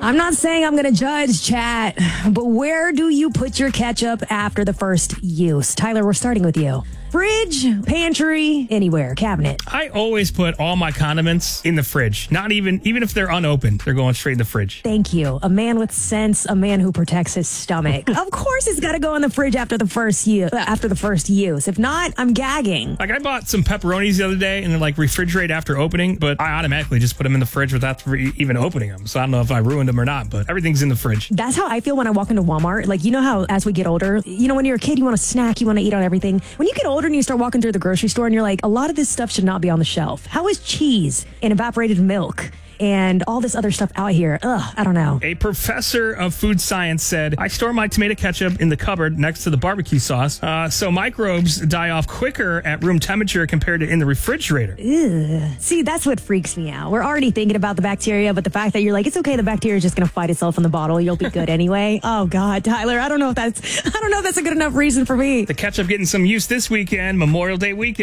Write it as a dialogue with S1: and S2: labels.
S1: I'm not saying I'm going to judge, chat, but where do you put your ketchup after the first use? Tyler, we're starting with you. Fridge, pantry, anywhere, cabinet.
S2: I always put all my condiments in the fridge. Not even if they're unopened, they're going straight in the fridge.
S1: Thank you. A man with sense, a man who protects his stomach. Of course it's got to go in the fridge after the first use. If not, I'm gagging.
S2: Like I bought some pepperonis the other day and they're like refrigerate after opening, but I automatically just put them in the fridge without even opening them. So I don't know if I ruined them or not, but everything's in the fridge.
S1: That's how I feel when I walk into Walmart. Like, you know how as we get older, when you're a kid, you want to snack, you want to eat on everything. When you get older and you start walking through the grocery store and you're like, a lot of this stuff should not be on the shelf. How is cheese and evaporated milk and all this other stuff out here? I don't know.
S2: A professor of food science said, I store my tomato ketchup in the cupboard next to the barbecue sauce, so microbes die off quicker at room temperature compared to in the refrigerator.
S1: Ugh. See, that's what freaks me out. We're already thinking about the bacteria, but the fact that you're like, it's okay, the bacteria is just going to fight itself in the bottle. You'll be good anyway. Oh, God, Tyler, I don't know if that's a good enough reason for me.
S2: The ketchup getting some use this weekend, Memorial Day weekend.